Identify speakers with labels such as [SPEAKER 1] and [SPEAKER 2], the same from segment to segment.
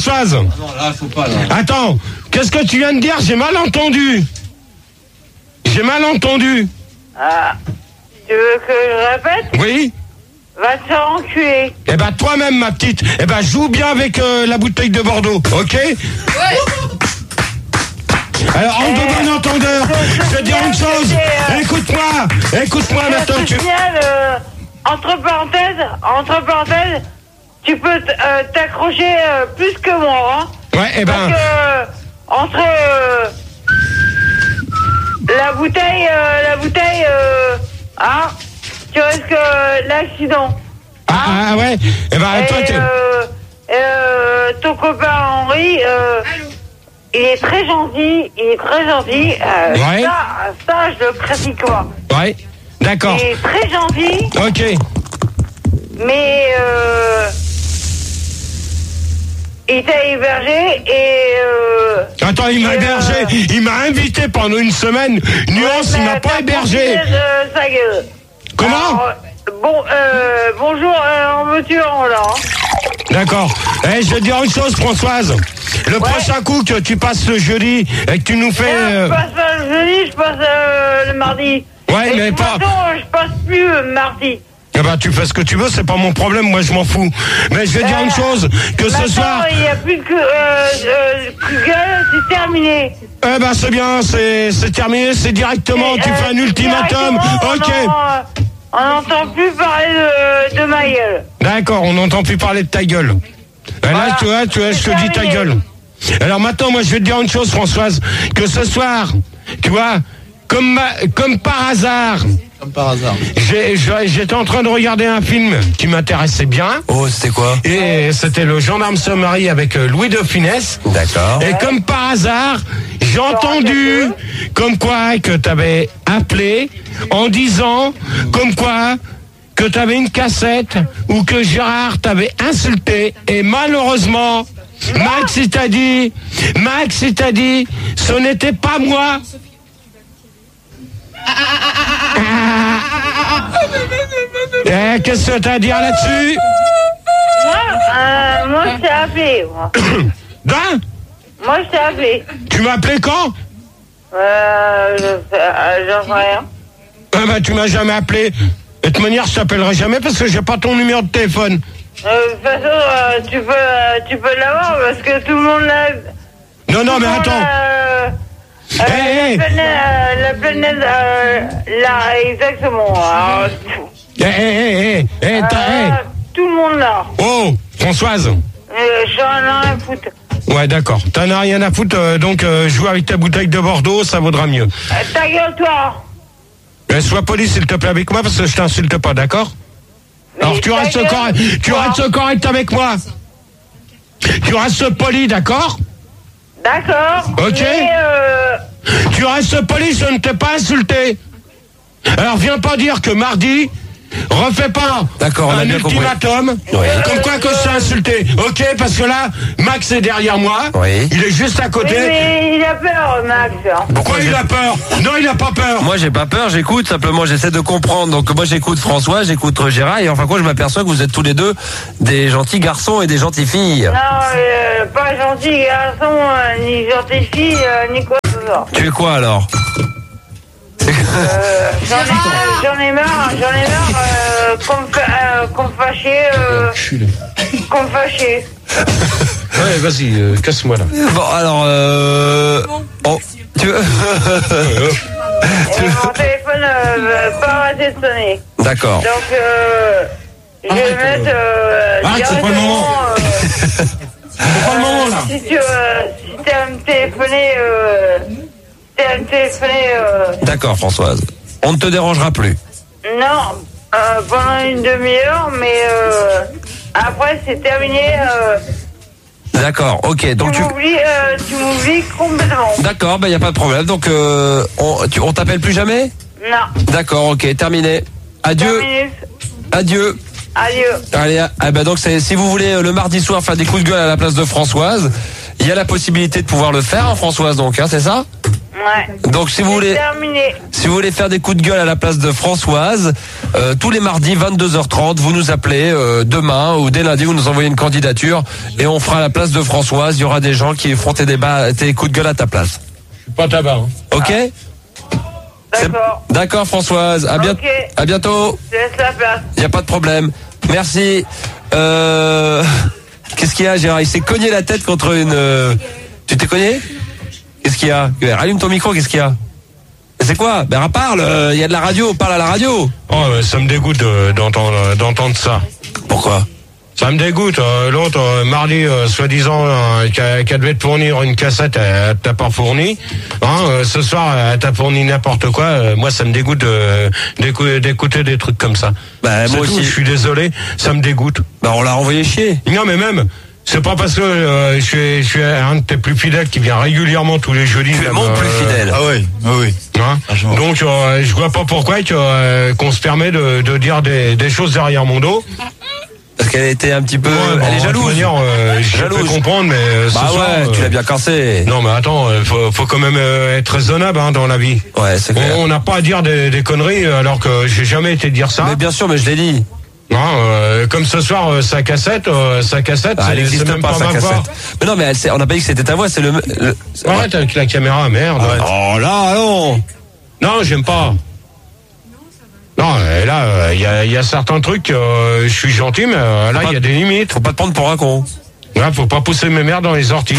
[SPEAKER 1] Françoise.
[SPEAKER 2] Non, là, faut pas, là.
[SPEAKER 1] Attends, qu'est-ce que tu viens de dire? J'ai mal entendu.
[SPEAKER 3] Ah, tu veux que je répète?
[SPEAKER 1] Oui.
[SPEAKER 3] Va te faire enculer.
[SPEAKER 1] Eh ben, toi-même, ma petite. Eh ben, joue bien avec la bouteille de Bordeaux, ok? Ouais. Alors, en de bon entendeur, je vais te dire une chose. Écoute-moi maintenant.
[SPEAKER 3] Entre parenthèses, tu peux t'accrocher plus que moi, hein.
[SPEAKER 1] Ouais, eh ben.
[SPEAKER 3] Parce que entre la bouteille, hein, tu risques l'accident.
[SPEAKER 1] Ah ouais. Eh ben,
[SPEAKER 3] Et
[SPEAKER 1] toi,
[SPEAKER 3] ton copain Henri, il est très gentil.
[SPEAKER 1] Ouais.
[SPEAKER 3] Ça, je le critique pas.
[SPEAKER 1] Ouais. D'accord.
[SPEAKER 3] Il est très gentil.
[SPEAKER 1] Ok.
[SPEAKER 3] Mais il t'a hébergé et
[SPEAKER 1] Attends, il m'a hébergé. Il m'a invité pendant une semaine. Nuance, il m'a pas hébergé.
[SPEAKER 3] Sa gueule.
[SPEAKER 1] Comment?
[SPEAKER 3] Alors, bonjour, en veux-tu en là.
[SPEAKER 1] D'accord. Je vais te dire une chose, Françoise. Le prochain coup que tu passes le jeudi et que tu nous fais...
[SPEAKER 3] Je passe pas le jeudi, je passe le mardi.
[SPEAKER 1] Ouais,
[SPEAKER 3] et
[SPEAKER 1] mais
[SPEAKER 3] de toute
[SPEAKER 1] pas...
[SPEAKER 3] façon, je passe plus mardi.
[SPEAKER 1] Eh ben, tu fais ce que tu veux, c'est pas mon problème, moi je m'en fous. Mais je vais dire une chose, que ce soir...
[SPEAKER 3] il n'y a plus de gueule, c'est terminé.
[SPEAKER 1] Eh ben, c'est bien, c'est terminé, c'est directement, tu fais un ultimatum. Ok.
[SPEAKER 3] On n'entend plus parler de ma gueule.
[SPEAKER 1] D'accord, on n'entend plus parler de ta gueule. Là, tu vois, je te dis ta gueule. Alors maintenant, moi, je vais te dire une chose, Françoise, que ce soir, tu vois, comme par hasard.
[SPEAKER 2] Comme par hasard.
[SPEAKER 1] J'étais en train de regarder un film qui m'intéressait bien.
[SPEAKER 4] Oh, c'était quoi?
[SPEAKER 1] Et c'était Le Gendarme se marie avec Louis de Funès.
[SPEAKER 4] D'accord.
[SPEAKER 1] Et comme par hasard, j'ai entendu comme quoi que t'avais appelé en disant comme quoi que t'avais une cassette ou que Gérard t'avait insulté. Et malheureusement, Max il t'a dit, ce n'était pas moi. Qu'est-ce que t'as à dire là-dessus?
[SPEAKER 3] Moi je t'ai appelé, moi. Moi je t'ai appelé.
[SPEAKER 1] Tu m'as appelé quand?
[SPEAKER 3] J'en sais rien.
[SPEAKER 1] Ah bah tu m'as jamais appelé. De toute manière, je t'appellerai jamais parce que j'ai pas ton numéro de téléphone.
[SPEAKER 3] De toute façon, tu peux l'avoir parce que tout le monde l'a.
[SPEAKER 1] Non, mais attends.
[SPEAKER 3] La planète, là, exactement. Alors, tout le monde là.
[SPEAKER 1] Oh, Françoise.
[SPEAKER 3] J'en ai rien à foutre.
[SPEAKER 1] Ouais, d'accord. T'en as rien à foutre, donc joue avec ta bouteille de Bordeaux, ça vaudra mieux.
[SPEAKER 3] Ta gueule, toi.
[SPEAKER 1] Sois poli, s'il te plaît, avec moi, parce que je t'insulte pas, d'accord? Alors, tu restes correct avec moi. Tu restes poli, d'accord?
[SPEAKER 3] D'accord.
[SPEAKER 1] Ok.
[SPEAKER 3] Mais
[SPEAKER 1] Tu restes poli, je ne t'ai pas insulté. Alors, viens pas dire que mardi... Refais pas un ultimatum comme quoi que je t'ai insulté. Ok, parce que là, Max est derrière moi.
[SPEAKER 4] Oui.
[SPEAKER 1] Il est juste à côté.
[SPEAKER 3] Mais il a peur, Max.
[SPEAKER 1] Pourquoi il a peur? Non, il a pas peur.
[SPEAKER 4] Moi, j'ai pas peur, j'écoute. Simplement, j'essaie de comprendre. Donc, moi, j'écoute François, j'écoute Gérard. Et enfin, quoi, je m'aperçois que vous êtes tous les deux des gentils garçons et des gentilles filles.
[SPEAKER 3] Non, pas gentil garçon, ni gentille fille, ni quoi que ce soit.
[SPEAKER 4] Tu es quoi alors?
[SPEAKER 3] J'en ai marre, qu'on me fâcher.
[SPEAKER 1] Ouais, vas-y, casse-moi là.
[SPEAKER 4] Bon, alors, oh, tu veux...
[SPEAKER 3] Mon téléphone pas arrêter de sonner.
[SPEAKER 4] D'accord.
[SPEAKER 3] Donc, je vais le mettre
[SPEAKER 1] c'est pas le moment. C'est pas le moment là.
[SPEAKER 3] Si t'as à me téléphoner,
[SPEAKER 4] D'accord, Françoise. On ne te dérangera plus.
[SPEAKER 3] Non, pendant une demi-heure, mais après c'est terminé.
[SPEAKER 4] D'accord, ok. Donc
[SPEAKER 3] tu m'oublies complètement.
[SPEAKER 4] D'accord, il n'y a pas de problème. Donc on t'appelle plus jamais?
[SPEAKER 3] Non.
[SPEAKER 4] D'accord, ok, terminé. Adieu. Adieu. Allez, donc si vous voulez le mardi soir faire des coups de gueule à la place de Françoise, il y a la possibilité de pouvoir le faire, hein, Françoise, donc, hein, c'est ça?
[SPEAKER 3] Ouais.
[SPEAKER 4] Donc si vous
[SPEAKER 3] C'est
[SPEAKER 4] voulez,
[SPEAKER 3] terminé.
[SPEAKER 4] si vous voulez faire des coups de gueule à la place de Françoise, tous les mardis 22h30, vous nous appelez demain ou dès lundi, vous nous envoyez une candidature et on fera à la place de Françoise. Il y aura des gens qui feront tes coups de gueule à ta place.
[SPEAKER 1] Je suis pas tabac. Hein.
[SPEAKER 4] Ok.
[SPEAKER 3] D'accord.
[SPEAKER 4] D'accord Françoise. À bientôt.
[SPEAKER 3] Je laisse la place.
[SPEAKER 4] Il y a pas de problème. Merci. Qu'est-ce qu'il y a, Gérard? Il s'est cogné la tête contre une. Tu t'es cogné? Qu'est-ce qu'il y a? Rallume ton micro. Qu'est-ce qu'il y a? C'est quoi? Ben parle. Il y a de la radio. Parle à la radio.
[SPEAKER 1] Oh, ça me dégoûte d'entendre ça.
[SPEAKER 4] Pourquoi?
[SPEAKER 1] Ça me dégoûte. L'autre, mardi, soi-disant, qu'elle devait te fournir une cassette, elle t'a pas fourni. Ce soir, elle t'a fourni n'importe quoi. Moi, ça me dégoûte d'écouter des trucs comme ça.
[SPEAKER 4] Bah, moi aussi.
[SPEAKER 1] Je suis désolé, ça me dégoûte.
[SPEAKER 4] Bah, on l'a renvoyé chier.
[SPEAKER 1] Non, mais même, c'est pas parce que je suis un de tes plus fidèles qui vient régulièrement tous les jeudis.
[SPEAKER 4] Tu es mon plus fidèle.
[SPEAKER 2] Ah oui.
[SPEAKER 1] Hein, donc, je vois pas pourquoi qu'on se permet de dire des choses derrière mon dos.
[SPEAKER 4] Parce qu'elle était un petit peu... elle est jalouse.
[SPEAKER 1] Je peux comprendre, mais ce soir,
[SPEAKER 4] tu l'as bien cassé.
[SPEAKER 1] Non, mais attends, faut quand même être raisonnable dans la vie.
[SPEAKER 4] Ouais, c'est clair.
[SPEAKER 1] On n'a pas à dire des conneries alors que j'ai jamais été dire ça.
[SPEAKER 4] Mais bien sûr, mais je l'ai dit.
[SPEAKER 1] Non, comme ce soir, sa cassette,
[SPEAKER 4] elle n'existe
[SPEAKER 1] même
[SPEAKER 4] pas, sa
[SPEAKER 1] ma
[SPEAKER 4] cassette.
[SPEAKER 1] voix.
[SPEAKER 4] Mais non, mais on n'a pas dit que c'était ta voix, c'est le...
[SPEAKER 1] Arrête avec la caméra, merde.
[SPEAKER 4] Oh là, non.
[SPEAKER 1] Non, j'aime pas. Non, là, il y a certains trucs, je suis gentil, mais là, il y a des limites.
[SPEAKER 4] Faut pas te prendre pour un con.
[SPEAKER 1] Ouais, faut pas pousser mes merdes dans les orties.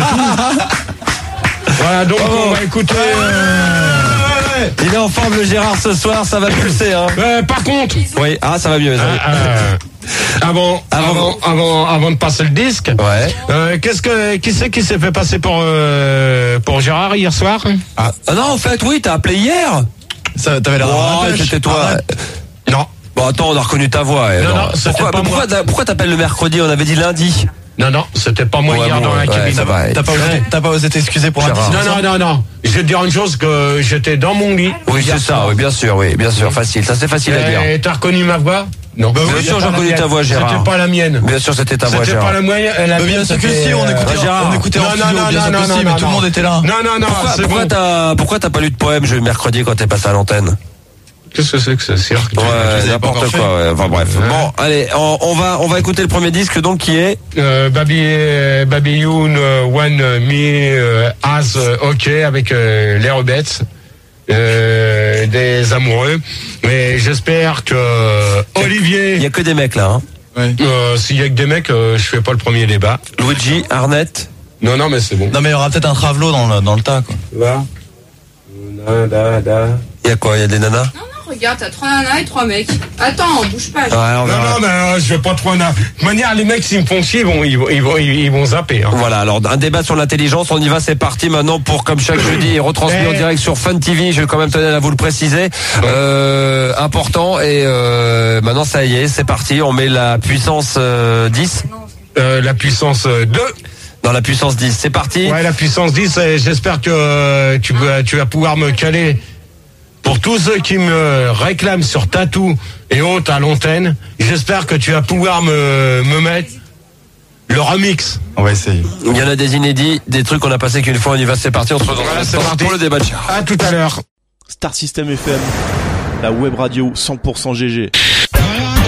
[SPEAKER 1] Voilà, donc on va écouter...
[SPEAKER 4] Il est en forme le Gérard ce soir, ça va pulser. Hein.
[SPEAKER 1] Par contre...
[SPEAKER 4] Oui, ça va mieux.
[SPEAKER 1] Avant de passer le disque, qui c'est qui s'est fait passer pour Gérard hier soir?
[SPEAKER 4] Ah non, en fait, oui, t'as appelé hier.
[SPEAKER 2] Ça, t'avais l'air
[SPEAKER 4] c'était toi.
[SPEAKER 1] Non.
[SPEAKER 4] Bon, attends, on a reconnu ta voix.
[SPEAKER 1] Non, c'était pas moi.
[SPEAKER 4] Pourquoi t'appelles le mercredi? On avait dit lundi.
[SPEAKER 1] Non, c'était pas moi hier dans la cabine.
[SPEAKER 2] T'as pas osé t'excuser pour un disque?
[SPEAKER 1] Non. Je vais te dire une chose, que j'étais dans mon lit.
[SPEAKER 4] Oui, c'est ça, oui, bien sûr, facile. Ça, c'est facile à dire.
[SPEAKER 1] Et t'as reconnu ma voix? Non.
[SPEAKER 4] Bien sûr, j'ai reconnu ta voix, Gérard.
[SPEAKER 1] C'était pas la mienne.
[SPEAKER 4] Bien sûr, c'était ta voix, Gérard.
[SPEAKER 1] C'était pas la mienne.
[SPEAKER 2] Bien sûr que si, on écoutait en studio, bien sûr que si, mais tout le monde était là.
[SPEAKER 1] Non.
[SPEAKER 4] Pourquoi t'as pas lu de poème mercredi quand t'es passé à l'antenne?
[SPEAKER 1] Qu'est-ce que c'est que ce cirque?
[SPEAKER 4] Ouais, n'importe quoi, ouais. Enfin bref. Bon, allez, on va écouter le premier disque donc qui est
[SPEAKER 1] Baby Youn One Me As OK avec les Rebettes. Des amoureux, mais j'espère que Olivier.
[SPEAKER 4] Il y a que des mecs là. Hein.
[SPEAKER 2] Ouais.
[SPEAKER 1] S'il y a que des mecs, je fais pas le premier débat.
[SPEAKER 4] Luigi, Arnett.
[SPEAKER 1] Non, mais c'est bon.
[SPEAKER 2] Non, mais il y aura peut-être un travelot dans le tas, quoi.
[SPEAKER 1] Va.
[SPEAKER 4] Il y a quoi? Il y a des nanas?
[SPEAKER 5] Non, regarde, t'as 3 nanas et 3 mecs. Attends, bouge pas.
[SPEAKER 4] Ouais,
[SPEAKER 1] Non, mais je vais pas trop. De toute manière, les mecs, s'ils me font chier, ils vont zapper. Hein.
[SPEAKER 4] Voilà, alors un débat sur l'intelligence, on y va, c'est parti maintenant pour, comme chaque jeudi, est retransmis en direct sur Fun TV, je vais quand même tenir à vous le préciser. Important, et maintenant ça y est, c'est parti, on met la puissance 10.
[SPEAKER 1] La puissance 2.
[SPEAKER 4] Dans la puissance 10, c'est parti.
[SPEAKER 1] Ouais, la puissance 10, et j'espère que tu vas pouvoir me caler. Pour tous ceux qui me réclament sur Tatou et autres à l'antenne, j'espère que tu vas pouvoir me mettre le remix.
[SPEAKER 2] On va essayer.
[SPEAKER 4] Il y en a des inédits, des trucs qu'on a passé qu'une fois, on y va, c'est parti, on se retrouve pour le débat.
[SPEAKER 1] À tout à l'heure.
[SPEAKER 6] Star System FM, la web radio 100% GG.